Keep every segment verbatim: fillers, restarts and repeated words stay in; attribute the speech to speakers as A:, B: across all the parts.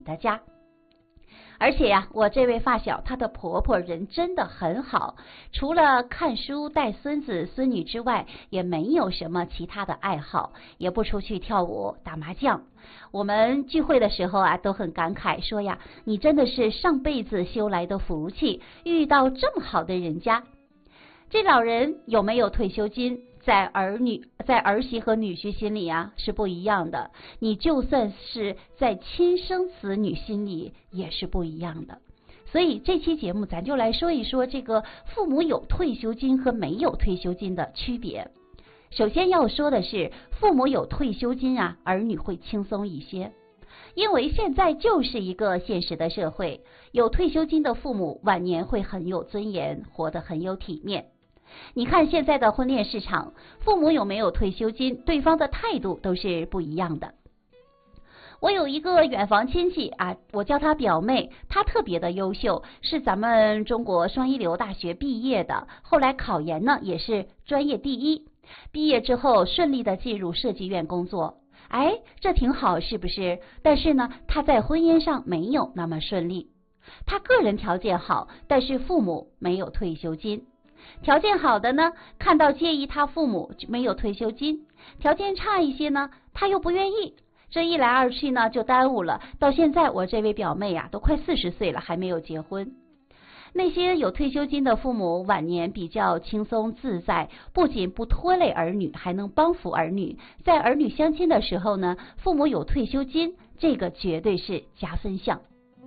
A: 的家。而且呀，我这位发小她的婆婆人真的很好，除了看书带孙子孙女之外，也没有什么其他的爱好，也不出去跳舞打麻将。我们聚会的时候啊，都很感慨说呀，你真的是上辈子修来的福气，遇到这么好的人家。这老人有没有退休金，在儿女在儿媳和女婿心里啊是不一样的，你就算是在亲生子女心里也是不一样的。所以这期节目咱就来说一说这个父母有退休金和没有退休金的区别。首先要说的是，父母有退休金啊，儿女会轻松一些，因为现在就是一个现实的社会，有退休金的父母晚年会很有尊严，活得很有体面。你看现在的婚恋市场，父母有没有退休金，对方的态度都是不一样的。我有一个远房亲戚啊，我叫她表妹，她特别的优秀，是咱们中国双一流大学毕业的，后来考研呢也是专业第一，毕业之后顺利的进入设计院工作。哎，这挺好是不是？但是呢，她在婚姻上没有那么顺利。她个人条件好，但是父母没有退休金。条件好的呢，看到介意他父母没有退休金，条件差一些呢，他又不愿意，这一来二去呢就耽误了。到现在我这位表妹啊，都快四十岁了还没有结婚。那些有退休金的父母晚年比较轻松自在，不仅不拖累儿女，还能帮扶儿女。在儿女相亲的时候呢，父母有退休金，这个绝对是加分项。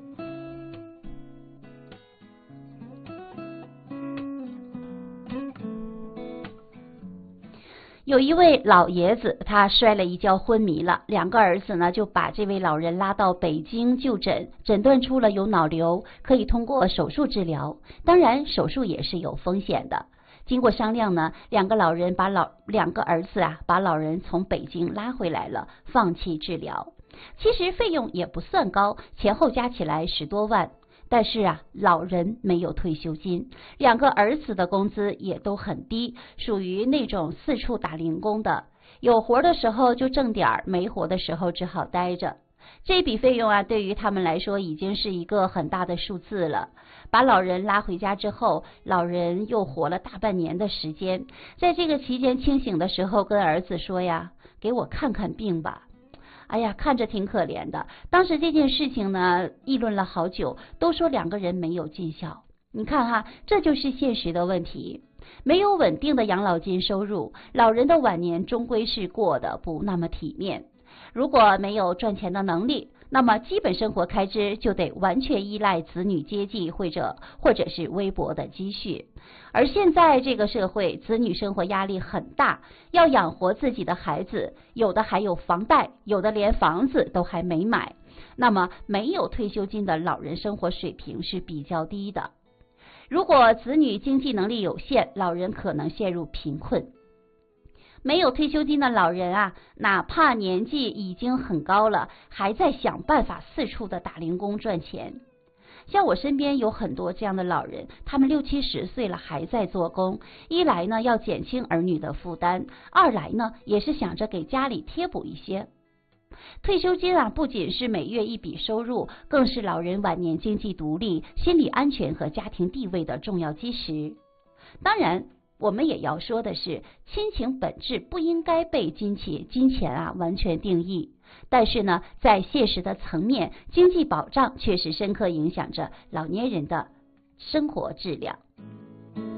A: 有一位老爷子，他摔了一跤昏迷了，两个儿子呢就把这位老人拉到北京就诊，诊断出了有脑瘤，可以通过手术治疗，当然手术也是有风险的。经过商量呢，两个老人把老两个儿子啊把老人从北京拉回来了，放弃治疗。其实费用也不算高，前后加起来十多万。但是啊，老人没有退休金，两个儿子的工资也都很低，属于那种四处打零工的，有活的时候就挣点儿，没活的时候只好待着。这笔费用啊，对于他们来说已经是一个很大的数字了。把老人拉回家之后，老人又活了大半年的时间，在这个期间清醒的时候跟儿子说呀，给我看看病吧。哎呀，看着挺可怜的。当时这件事情呢，议论了好久，都说两个人没有尽孝。你看哈，这就是现实的问题。没有稳定的养老金收入，老人的晚年终归是过得不那么体面。如果没有赚钱的能力，那么基本生活开支就得完全依赖子女接济或者或者是微薄的积蓄。而现在这个社会，子女生活压力很大，要养活自己的孩子，有的还有房贷，有的连房子都还没买。那么没有退休金的老人生活水平是比较低的。如果子女经济能力有限，老人可能陷入贫困。没有退休金的老人啊，哪怕年纪已经很高了，还在想办法四处的打零工赚钱。像我身边有很多这样的老人，他们六七十岁了还在做工，一来呢要减轻儿女的负担，二来呢也是想着给家里贴补一些。退休金啊，不仅是每月一笔收入，更是老人晚年经济独立、心理安全和家庭地位的重要基石。当然我们也要说的是，亲情本质不应该被金钱金钱啊完全定义。但是呢，在现实的层面，经济保障确实深刻影响着老年人的生活质量。